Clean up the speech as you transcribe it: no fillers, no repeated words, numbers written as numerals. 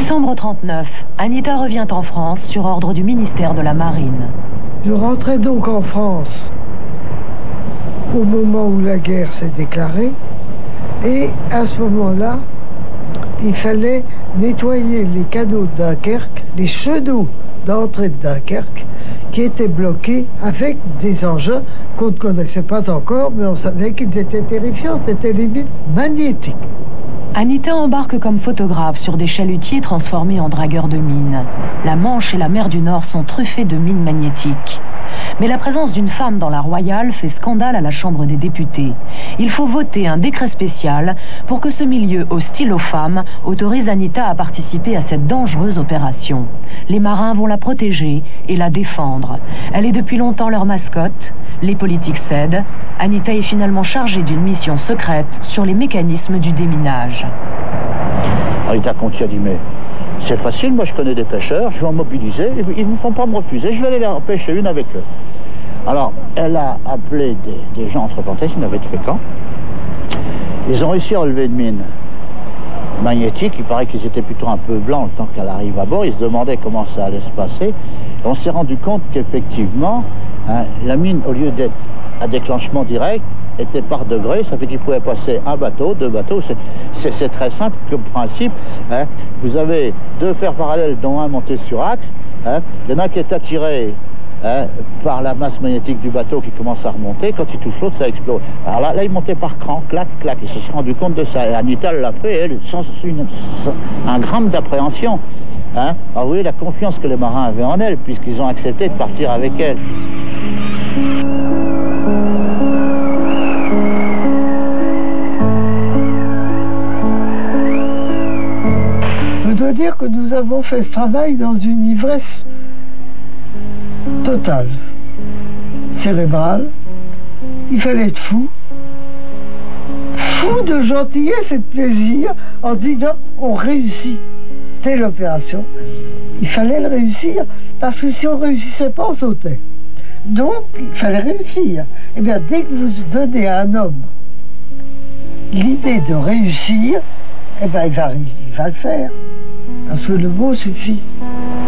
Décembre 39, Anita revient en France sur ordre du ministère de la Marine. Je rentrais donc en France au moment où la guerre s'est déclarée et à ce moment-là, il fallait nettoyer les canaux de Dunkerque, les chenaux d'entrée de Dunkerque qui étaient bloqués avec des engins qu'on ne connaissait pas encore, mais on savait qu'ils étaient terrifiants, c'était les mines magnétiques. Anita embarque comme photographe sur des chalutiers transformés en dragueurs de mines. La Manche et la mer du Nord sont truffées de mines magnétiques. Mais la présence d'une femme dans la Royale fait scandale à la Chambre des députés. Il faut voter un décret spécial pour que ce milieu hostile aux femmes autorise Anita à participer à cette dangereuse opération. Les marins vont la protéger et la défendre. Elle est depuis longtemps leur mascotte. Les politiques cèdent. Anita est finalement chargée d'une mission secrète sur les mécanismes du déminage. Anita Conti a dit, mais c'est facile, moi je connais des pêcheurs, je vais en mobiliser, ils ne vont pas me refuser, je vais aller en pêcher une avec eux. Alors, elle a appelé des gens entre parenthèses, ils n'avaient fait qu'un. Ils ont réussi à relever une mine magnétique, il paraît qu'ils étaient plutôt un peu blancs le temps qu'elle arrive à bord, ils se demandaient comment ça allait se passer. Et on s'est rendu compte qu'effectivement, la mine, au lieu d'être à déclenchement direct, était par degré, ça fait qu'il pouvait passer un bateau, deux bateaux, c'est très simple comme principe. Vous avez deux fers parallèles dont un monté sur axe, il y en a un qui est attiré par la masse magnétique du bateau qui commence à remonter, quand il touche l'autre ça explose. Alors là il montait par cran, clac, clac, il s'est rendu compte de ça, et Anita l'a fait, elle, sans un gramme d'appréhension. Alors vous voyez la confiance que les marins avaient en elle, puisqu'ils ont accepté de partir avec elle. Je dois dire que nous avons fait ce travail dans une ivresse totale, cérébrale. Il fallait être fou de gentillesse et de plaisir en disant on réussit telle opération. Il fallait le réussir parce que si on ne réussissait pas, on sautait. Donc il fallait réussir. Et bien dès que vous donnez à un homme l'idée de réussir, eh bien il va le faire. Parce que le mot suffit.